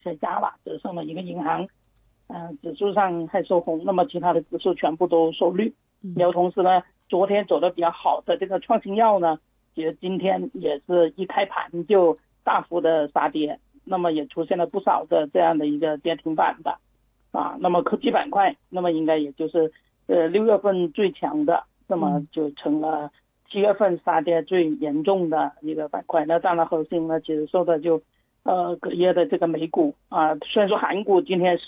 下压了，只剩了一个银行，指数上还收红，那么其他的指数全部都收绿。然后同时呢，昨天走的比较好的这个创新药呢，其实今天也是一开盘就大幅的杀跌，那么也出现了不少的这样的一个跌停板的那么科技板块，那么应该也就是6月份最强的，那么就成了7月份杀跌最严重的一个板块。那当然核心呢，其实受的就隔夜的这个美股虽然说韩股今天是